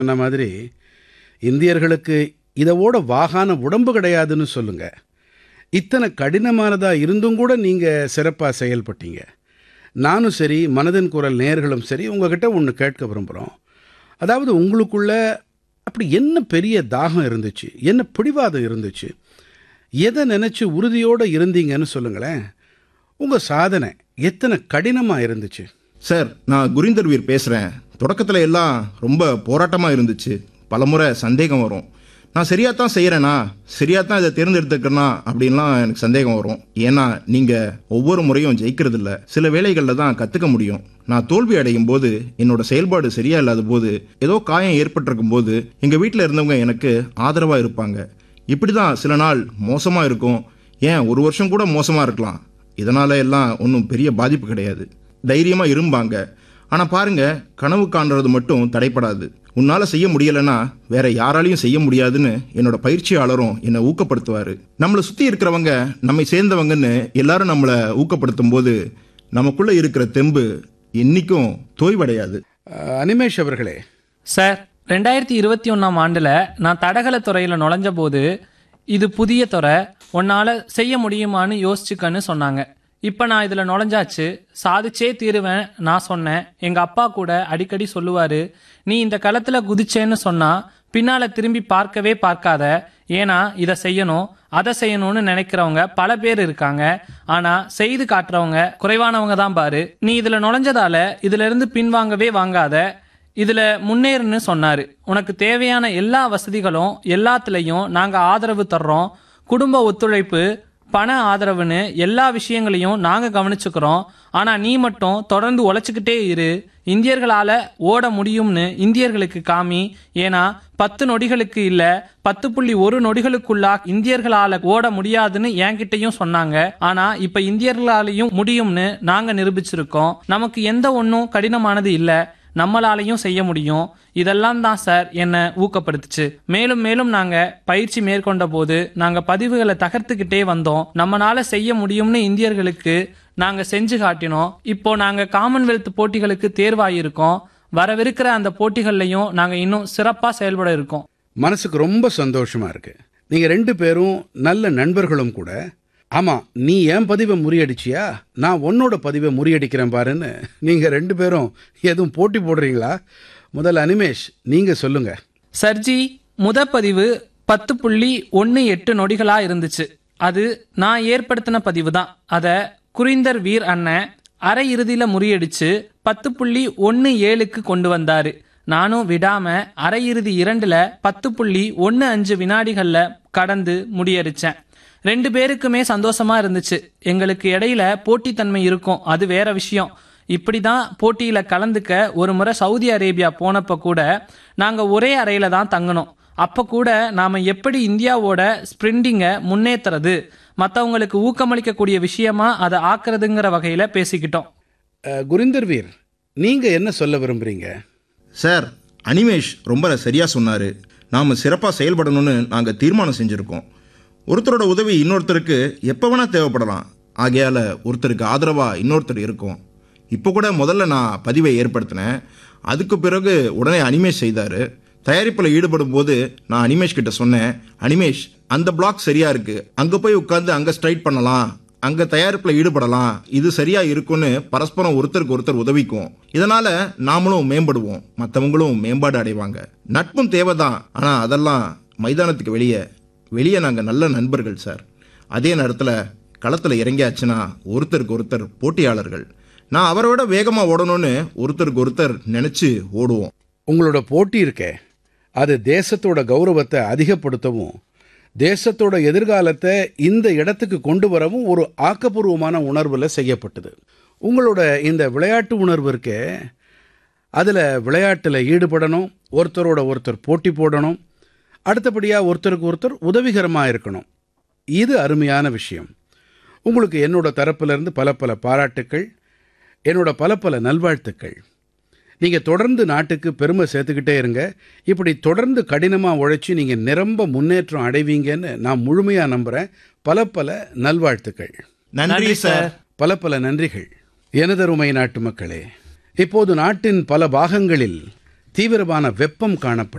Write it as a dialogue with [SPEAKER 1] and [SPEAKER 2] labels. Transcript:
[SPEAKER 1] சொன்ன மாதிரி இந்தியர்களுக்கு இதோட வாகான உடம்பு கிடையாதுன்னு சொல்லுங்க. இத்தனை கடினமானதா இருந்தும் கூட நீங்க சிறப்பா செயல்பட்டீங்க. நானும் சரி, மனதின் குரல் நேயர்களும் சரி, உங்ககிட்ட ஒன்று கேட்க விரும்புகிறோம். அதாவது உங்களுக்குள்ள அப்படி என்ன பெரிய தாகம் இருந்துச்சு, என்ன பிடிவாதம் இருந்துச்சு, எதை நினைச்சு உறுதியோடு இருந்தீங்கன்னு சொல்லுங்களேன். உங்க சாதனை எத்தனை கடினமா இருந்துச்சு?
[SPEAKER 2] சார், நான் குரீந்தர் வீர் பேசுகிறேன். தொடக்கத்தில் எல்லாம் ரொம்ப போராட்டமாக இருந்துச்சு. பலமுறை சந்தேகம் வரும். நான் சரியாக தான் செய்கிறேனா, சரியாக தான் இதை தேர்ந்தெடுத்துக்கிறேனா அப்படின்லாம் எனக்கு சந்தேகம் வரும். ஏன்னா நீங்கள் ஒவ்வொரு முறையும் ஜெயிக்கிறதில்ல, சில வேளைகளில் தான் கற்றுக்க முடியும். நான் தோல்வி அடையும் போது, என்னோட செயல்பாடு சரியா இல்லாத போது, ஏதோ காயம் ஏற்பட்டிருக்கும் போது எங்கள் வீட்டில் இருந்தவங்க எனக்கு ஆதரவாக இருப்பாங்க. இப்படி தான் சில நாள் மோசமாக இருக்கும், ஏன் ஒரு வருஷம் கூட மோசமாக இருக்கலாம். இதனால எல்லாம் ஒன்றும் பெரிய பாதிப்பு கிடையாது, தைரியமாக இருப்பாங்க. ஆனால் பாருங்க, கனவு காண்றது மட்டும் தடைப்படாது. உன்னால் செய்ய முடியலைன்னா வேற யாராலையும் செய்ய முடியாதுன்னு என்னோட பயிற்சியாளரும் என்னை ஊக்கப்படுத்துவார். நம்மளை சுற்றி இருக்கிறவங்க நம்மை சேர்ந்தவங்கன்னு எல்லாரும் நம்மளை ஊக்கப்படுத்தும் போது நமக்குள்ளே இருக்கிற தெம்பு என்னைக்கும் தோய்வடையாது.
[SPEAKER 1] அனிமேஷ் அவர்களே.
[SPEAKER 3] சார், 2021ஆம் ஆண்டில் நான் தடகள துறையில் நுழைஞ்ச போது, இது புதிய துறை, உன்னால் செய்ய முடியுமான்னு யோசிச்சுக்கன்னு சொன்னாங்க. இப்போ நான் இதில் நுழைஞ்சாச்சு, சாதிச்சே தீருவேன் நான் சொன்னேன். எங்கள் அப்பா கூட அடிக்கடி சொல்லுவார், நீ இந்த களத்தில் குதிச்சேன்னு சொன்னால் பின்னால் திரும்பி பார்க்கவே பார்க்காத, ஏன்னா இதை செய்யணும் அதை செய்யணும்னு நினைக்கிறவங்க பல பேர் இருக்காங்க, ஆனால் செய்து காட்டுறவங்க குறைவானவங்க தான் பாரு. நீ இதில் நுழைஞ்சதால இதிலிருந்து பின்வாங்கவே வாங்காத, இதில் முன்னேறுன்னு சொன்னார். உனக்கு தேவையான எல்லா வசதிகளும் எல்லாத்துலேயும் நாங்கள் ஆதரவு தர்றோம். குடும்ப ஒத்துழைப்பு, பண ஆதரவுன்னு எல்லா விஷயங்களையும் நாங்கள் கவனிச்சுக்கிறோம். ஆனால் நீ மட்டும் தொடர்ந்து உழைச்சிக்கிட்டே இரு. இந்தியர்களால் ஓட முடியும்னு இந்தியர்களுக்கு காமி. ஏன்னா 10 நொடிகளுக்கு இல்லை, 10.1 நொடிகளுக்குள்ளா இந்தியர்களால் ஓட முடியாதுன்னு என்கிட்டையும் சொன்னாங்க. ஆனால் இப்போ இந்தியர்களாலையும் முடியும்னு நாங்கள் நிரூபிச்சிருக்கோம். நமக்கு எந்த ஒன்றும் கடினமானது இல்லை, நம்மளாலையும் செய்ய முடியும். இதெல்லாம் தான் சார் என்னை ஊக்கப்படுத்துச்சு. மேலும் மேலும் நாங்கள் பயிற்சி மேற்கொண்ட போது நாங்கள் பதிவுகளை தகர்த்துக்கிட்டே வந்தோம். நம்மளால செய்ய முடியும்னு இந்தியர்களுக்கு நாங்கள் செஞ்சு காட்டினோம். இப்போ நாங்கள் காமன்வெல்த் போட்டிகளுக்கு தேர்வாயிருக்கோம். வரவிருக்கிற அந்த போட்டிகள்லையும் நாங்கள் இன்னும் சிறப்பாக செயல்பட இருக்கோம்.
[SPEAKER 1] மனசுக்கு ரொம்ப சந்தோஷமா இருக்கு. நீங்க 2 பேரும் நல்ல நண்பர்களும் கூட. ஆமா, நீ என் பதிவை முறியடிச்சியா, நான் உன்னோட பதிவை முறியடிக்கிறேன் பாருன்னு நீங்க 2 பேரும் எதுவும் போட்டி போடுறீங்களா? முதல்ல அனிமேஷ், நீங்க சொல்லுங்க.
[SPEAKER 3] சர்ஜி, பதிவு 10.18 நொடிகளா இருந்துச்சு. அது நான் ஏற்படுத்தின பதிவு தான். அதை குரீந்தர் வீர் அண்ணன் அரை இறுதியில் முறியடிச்சு 10.17க்கு கொண்டு வந்தாரு. நானும் விடாம அரை இறுதி 2ல் 10.15 வினாடிகளில் கடந்து முடியடிச்சேன். 2 பேருக்குமே சந்தோஷமா இருந்துச்சு. எங்களுக்கு இடையில போட்டித்தன்மை இருக்கும், அது வேற விஷயம். இப்படிதான் போட்டியில கலந்துக்க ஒரு முறை சவுதி அரேபியா போனப்ப கூட நாங்க ஒரே அறையில தான் தங்கணும். அப்ப கூட நாம எப்படி இந்தியாவோட ஸ்பிரிண்டிங்கை முன்னேற்றுறது, மற்றவங்களுக்கு ஊக்கமளிக்கக்கூடிய விஷயமா அதை ஆக்குறதுங்கிற வகையில பேசிக்கிட்டோம்.
[SPEAKER 1] குரீந்தர் வீர், நீங்க என்ன சொல்ல விரும்புறீங்க?
[SPEAKER 2] சார், அனிமேஷ் ரொம்ப சரியா சொன்னாரு. நாம சிறப்பாக செயல்படணும்னு நாங்கள் தீர்மானம் செஞ்சுருக்கோம். ஒருத்தரோட உதவி இன்னொருத்தருக்கு எப்போ வேணால் தேவைப்படலாம். ஆகையால் ஒருத்தருக்கு ஆதரவாக இன்னொருத்தர் இருக்கும். இப்போ கூட முதல்ல நான் பதிவை ஏற்படுத்தினேன், அதுக்கு பிறகு உடனே அனிமேஷ் செய்தார். தயாரிப்பில் ஈடுபடும் போது நான் அனிமேஷ் கிட்ட சொன்னேன், அனிமேஷ் அந்த பிளாக் சரியா இருக்கு, அங்கே போய் உட்காந்து அங்கே ஸ்ட்ரைட் பண்ணலாம், அங்கே தயாரிப்பில் ஈடுபடலாம், இது சரியா இருக்குன்னு பரஸ்பரம் ஒருத்தருக்கு ஒருத்தர் உதவிக்கும். இதனால நாமளும் மேம்படுவோம், மற்றவங்களும் மேம்பாடு அடைவாங்க. நட்பும் தேவைதான், ஆனால் அதெல்லாம் மைதானத்துக்கு வெளியே நாங்கள் நல்ல நண்பர்கள் சார். அதே நேரத்தில் களத்தில் இறங்கியாச்சுன்னா ஒருத்தருக்கு ஒருத்தர் போட்டியாளர்கள். நான் அவரோட வேகமாக ஓடணும்னு ஒருத்தருக்கு ஒருத்தர் நினச்சி ஓடுவோம்.
[SPEAKER 1] உங்களோட போட்டி இருக்கே, அது தேசத்தோட கௌரவத்தை அதிகப்படுத்தவும் தேசத்தோட எதிர்காலத்தை இந்த இடத்துக்கு கொண்டு வரவும் ஒரு ஆக்கப்பூர்வமான உணர்வில் செய்யப்பட்டது. உங்களோட இந்த விளையாட்டு உணர்வு இருக்கே, அதில் விளையாட்டில் ஈடுபடணும், ஒருத்தரோட ஒருத்தர் போட்டி போடணும், அடுத்தபடியாக ஒருத்தருக்கு ஒருத்தர் உதவிகரமாக இருக்கணும். இது அருமையான விஷயம். உங்களுக்கு என்னோட தரப்பிலிருந்து பல பல பாராட்டுக்கள், என்னோட பல பல நல்வாழ்த்துக்கள். நீங்கள் தொடர்ந்து நாட்டுக்கு பெருமை சேர்த்துக்கிட்டே இருங்க. இப்படி தொடர்ந்து கடினமாக உழைச்சி நீங்கள் நிரம்ப முன்னேற்றம் அடைவீங்கன்னு நான் முழுமையாக நம்புகிறேன். பல பல நல்வாழ்த்துக்கள்.
[SPEAKER 2] நன்றி சார்.
[SPEAKER 1] பல பல நன்றிகள். எனதருமை நாட்டு மக்களே, இப்போது நாட்டின் பல பாகங்களில் தீவிரமான வெப்பம் காணப்படும்.